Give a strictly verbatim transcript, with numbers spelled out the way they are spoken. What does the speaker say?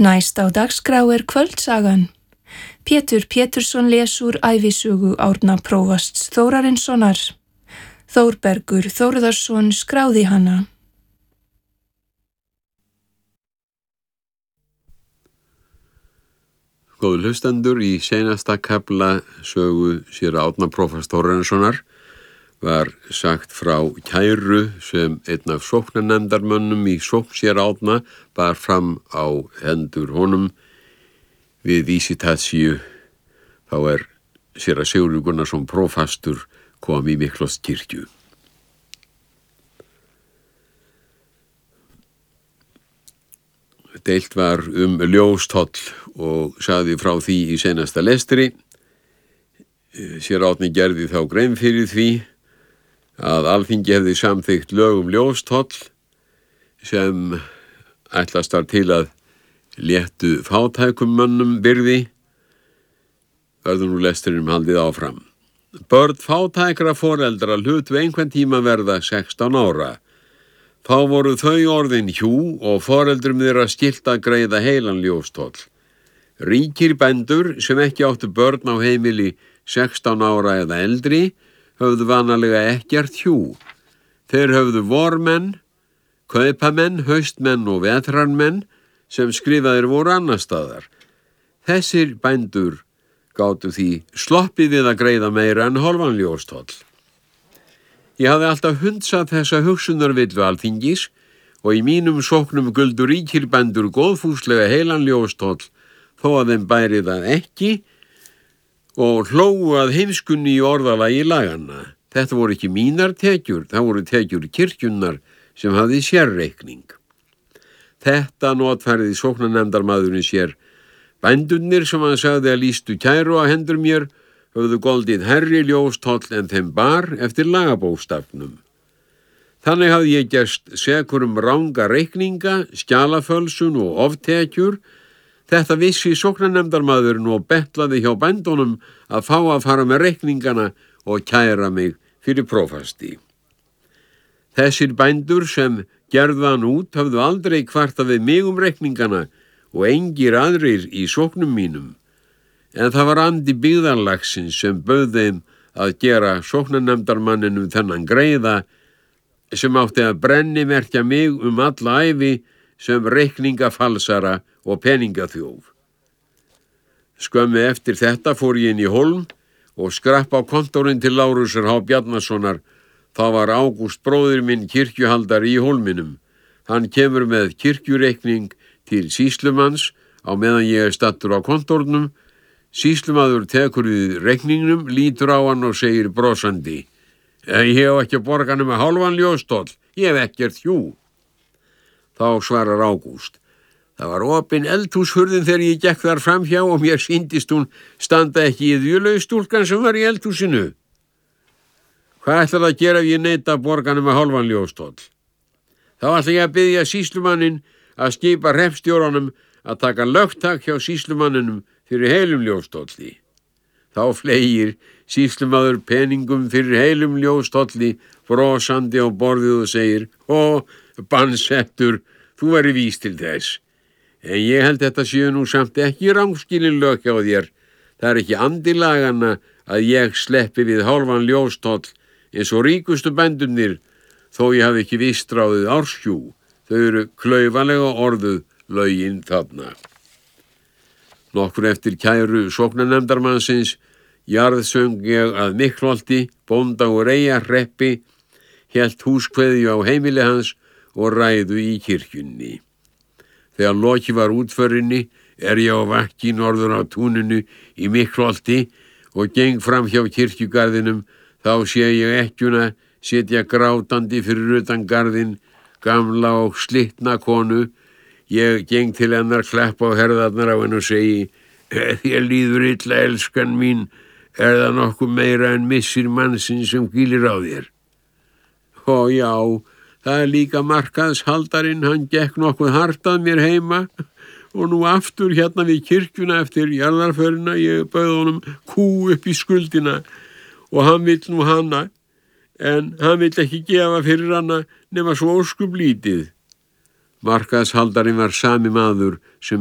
Næst á dagskrá er kvöldsagan. Pétur Pétursson les úr ævisögu Árna prófasts Þórarinssonar. Þórbergur Þórðarsson skráði hana. Góðu hlustendur, í seinasta kafla sögu séra Árna prófasts Þórarinssonar var sagt frá kæru sem einn af sóknarnefndarmönnum í sókn séra Árna bar fram á hendur honum við vísitasíu. Þá er séra Sigurður Gunnarsson prófastur kom í Miklóskirkju. Deilt var um ljóstoll og sagði frá því í seinasta lestri. Séra Árni gerði þá grein fyrir því að Alþingi hefði samþykkt lög um ljóstoll sem ætlast var til að léttu fátækum mönnum byrði. Verður nú lesturinn haldið áfram. Börn fátækra foreldra hlutu einhvern tíma verða sextán ára. Þá voru þau orðin hjú og foreldrum þeirra skylt að greiða heilan ljóstoll. Ríkir bændur sem ekki áttu börn á heimili sextán ára eða eldri höfðu vanalega ekkert hjú. Þeir höfðu vormenn, kaupamenn, haustmenn og vetrarmenn sem skrifaðir voru annar staðar. Þessir bændur gátu því sloppið við að greiða meira en hálfan ljóstoll. Ég hafði alltaf hundsað þessa hugsunarvillu Alþingis og í mínum sóknum guldu ríkir bændur góðfúslega heilan ljóstoll þó að þeim bæri það ekki og hlógu að heimskunni í orðalagi laganna. Þetta voru ekki mínar tekjur, það voru tekjur kirkjunnar sem hafði sérreikning. Þetta notfærði sóknarnefndarmaðurinn sér. Bændurnir sem hann sagði að lýstu kæru á hendur mér höfðu goldið herri ljóstoll en þeim bar eftir lagabókstafnum. Þannig hafði ég gerst sekur um ranga reikninga, skjalafölsun og oftekjur. Þetta vissi sóknarnefndarmaðurinn og betlaði hjá bændunum að fá að fara með reikningana og kæra mig fyrir prófasti. Þessir bændur sem gerðu hann út höfðu aldrei kvartað við mig um reikningana og engir aðrir í sóknum mínum. En það var andi byggðarlagsins sem bauð þeim að gera sóknarnefndarmanninum þennan greiða sem átti að brennimerkja mig um alla ævi sem reikningafalsara og peningaþjóf. Skömmu eftir þetta fór ég inn í Hólm og skrapp á kontorinn til Lárusar H. Bjarnasonar. Þá var Ágúst bróðir minn kirkjuhaldari í Hólminum. Hann kemur með kirkjureikning til sýslumanns á meðan ég er stattur á kontornum. Sýslumaður tekur við reikningnum, lítur á hann og segir brosandi: Ég hef ekki að borga nema hálfan ljóstoll, ég hef ekkert hjú. Þá svarar Ágúst: Það var opin eldhúshurðin þegar ég gekk þar framhjá og mér sýndist hún standa ekki iðjulaus stúlkan sem var í eldhúsinu. Hvað ætlar að gera ef ég neita að borga nema hálfan ljóstoll? Þá ætla ég að biðja sýslumanninn að skipa hreppstjóranum að taka lögtak hjá sýslumanninum fyrir heilum ljóstolli. Þá fleygir sýslumaður peningum fyrir heilum ljóstolli brosandi á borðið og segir: Ó, bannsettur, þú væri vís til þess. En ég held þetta séu nú samt ekki rangskilin lög hjá þér. Það er ekki andi laganna að ég sleppi við hálfan ljóstoll eins og ríkustu bændurnir, þó ég hafi ekki vistráðið árshjú. Þau eru klaufalega orðuð lögin þarna. Nokkur eftir kæru sóknarnefndarmannsins jarðsöng ég að Miklholti, bónda og Reyjarhreppi, hélt húskveðju á heimili hans og ræðu í kirkjunni. Þegar lokið var útförinni er ég á vakki norður á túninu í Miklholti og geng fram hjá kirkjugarðinum. Þá sé ég ekkjuna sitja grátandi fyrir utan garðinn, gamla og slitna konu. Ég geng til hennar, klappa á herðarnar á henni og segi: Þér líður illa, elskan mín, er það nokkuð meira en missir mannsins sem hvílir á þér? Ó já, það er líka markaðshaldarinn, hann gekk nokkuð hart að mér heima og nú aftur hérna við kirkjuna eftir jarðarförina. Ég bauð honum kú upp í skuldina og hann vill nú hana, en hann vill ekki gefa fyrir hana nema svo óskup lítið. Markaðshaldarinn var sami maður sem